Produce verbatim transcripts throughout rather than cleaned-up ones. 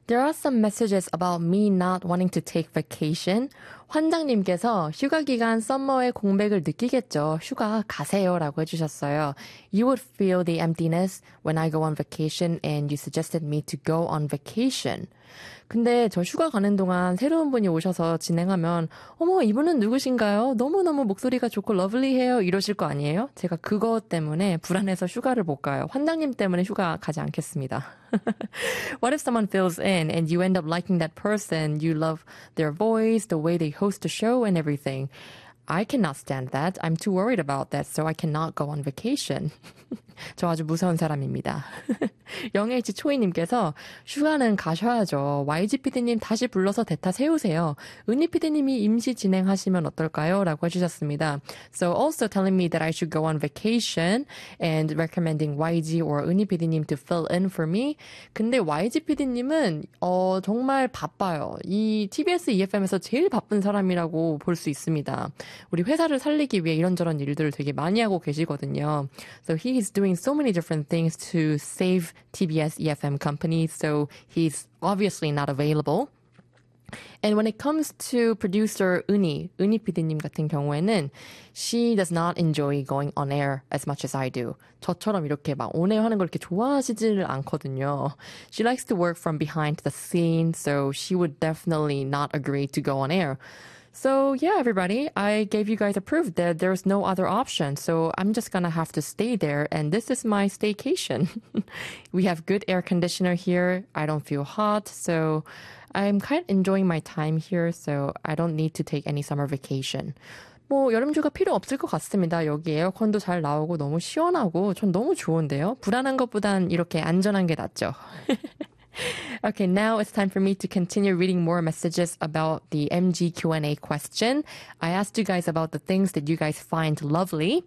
There are some messages about me not wanting to take vacation. 환장님께서 휴가 기간 썸머의 공백을 느끼겠죠. 휴가 가세요라고 해주셨어요. You would feel the emptiness when I go on vacation and you suggested me to go on vacation. 근데 저 휴가 가는 동안 새로운 분이 오셔서 진행하면 어머 이분은 누구신가요? 너무너무 목소리가 좋고 러블리해요 이러실 거 아니에요? 제가 그것 때문에 불안해서 휴가를 못 가요. 환장님 때문에 휴가 가지 않겠습니다. What if someone fills in and you end up liking that person? You love their voice, the way they host the show and everything. I cannot stand that. I'm too worried about that, so I cannot go on vacation. 저 아주 무서운 사람입니다. 영에이치 초이님께서 휴가는 가셔야죠. 와이지 피디님 다시 불러서 대타 세우세요. 은희 피디님이 임시 진행하시면 어떨까요? 라고 해주셨습니다. So also telling me that I should go on vacation and recommending 와이지 or 은희 피디님 to fill in for me. 근데 와이지 피디님은 어, 정말 바빠요. 이 티비에스 이에프엠에서 제일 바쁜 사람이라고 볼 수 있습니다. 우리 회사를 살리기 위해 이런저런 일들을 되게 많이 하고 계시거든요. So he is doing so many different things to save 티비에스 이에프엠 company, so he's obviously not available. And when it comes to producer 은희, 은희 피디님 같은 경우에는 she does not enjoy going on air as much as I do. 저처럼 이렇게 막 on-air 하는 걸 이렇게 좋아하시지를 않거든요. She likes to work from behind the scene, so she would definitely not agree to go on air. So yeah, everybody, I gave you guys a proof that there's no other option. So I'm just gonna have to stay there. And this is my staycation. We have good air conditioner here. I don't feel hot. So I'm kind of enjoying my time here. So I don't need to take any summer vacation. 뭐 여름휴가 필요 없을 것 같습니다. 여기 에어컨도 잘 나오고 너무 시원하고 전 너무 좋은데요. 불안한 것보단 이렇게 안전한 게 낫죠. Okay, now it's time for me to continue reading more messages about the M G Q and A question. I asked you guys about the things that you guys find lovely.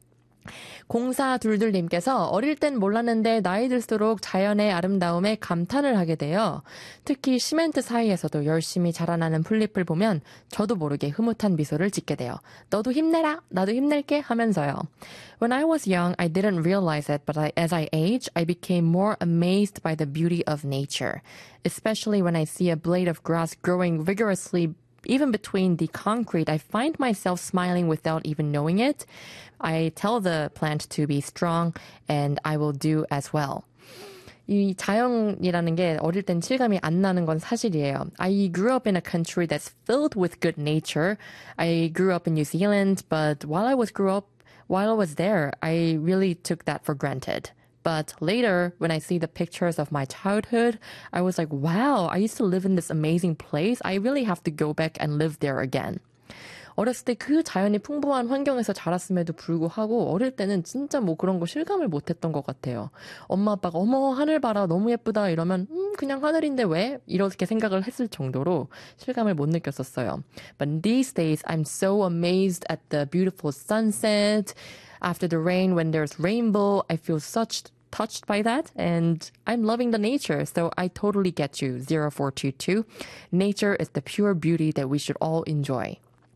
공사둘둘님께서 어릴 땐 몰랐는데 나이 들수록 자연의 아름다움에 감탄을 하게 돼요. 특히 시멘트 사이에서도 열심히 자라나는 풀잎을 보면 저도 모르게 흐뭇한 미소를 짓게 돼요. 너도 힘내라, 나도 힘낼게 하면서요. When I was young, I didn't realize it, but I, as I age, I became more amazed by the beauty of nature. Especially when I see a blade of grass growing vigorously even between the concrete, I find myself smiling without even knowing it. I tell the plant to be strong, and I will do as well. 이 자연이라는 게 어릴 땐 실감이 안 나는 건 사실이에요. I grew up in a country that's filled with good nature. I grew up in New Zealand, but while I was grew up, while I was there, I really took that for granted. But later, when I see the pictures of my childhood, I was like, wow, I used to live in this amazing place. I really have to go back and live there again. 어렸을 때 그 자연이 풍부한 환경에서 자랐음에도 불구하고 어릴 때는 진짜 뭐 그런 거 실감을 못했던 것 같아요. 엄마 아빠가 어머 하늘 봐라 너무 예쁘다 이러면 음 그냥 하늘인데 왜? 이렇게 생각을 했을 정도로 실감을 못 느꼈었어요. But these days I'm so amazed at the beautiful sunset. After the rain, when there's rainbow, I feel such touched by that, and I'm loving the nature, so I totally get you, zero four two two. Nature is the pure beauty that we should all enjoy.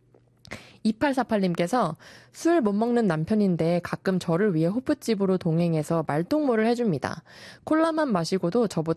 이팔사팔님께서 술 못 먹는 남편인데 가끔 저를 위해 호프집으로 동행해서 말동무를 해줍니다. 콜라만 마시고도 저보다